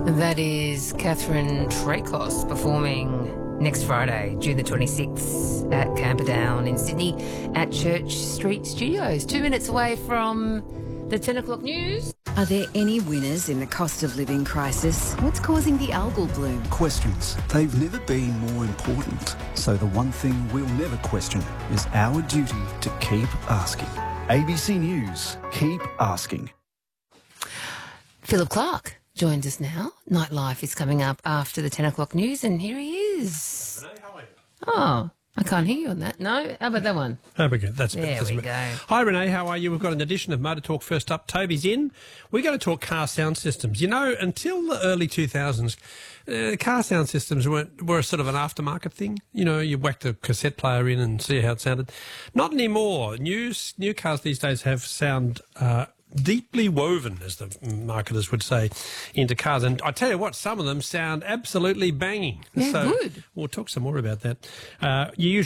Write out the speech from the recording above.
That is Catherine Tracos performing next Friday, June the 26th at Camperdown in Sydney at Church Street Studios. 2 minutes away from the 10 o'clock news. Are there any winners in the cost of living crisis? What's causing the algal bloom? Questions. They've never been more important. So the one thing we'll never question is our duty to keep asking. ABC News, keep asking. Philip Clark joins us now. Nightlife is coming up after the 10 o'clock news, and here he is. Renee, how are you? Oh, I can't hear you on that. No? How about that one? Oh, we go. That's There we go. Hi, Renee. How are you? We've got an edition of Motor Talk first up. Toby's in. We're going to talk car sound systems. You know, until the early 2000s, car sound systems were sort of an aftermarket thing. You know, you whack the cassette player in and see how it sounded. Not anymore. New cars these days have sound deeply woven, as the marketers would say, into cars. And I tell you what, some of them sound absolutely banging. Yeah, good. We'll talk some more about that. You